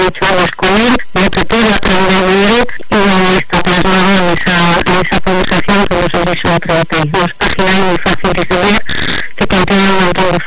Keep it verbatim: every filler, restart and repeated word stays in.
ocho años con él, lo que puedo aprender de él y está plasmado en esa, en esa publicación que hemos hecho entre dos páginas muy fáciles de ver, que contiene un montón de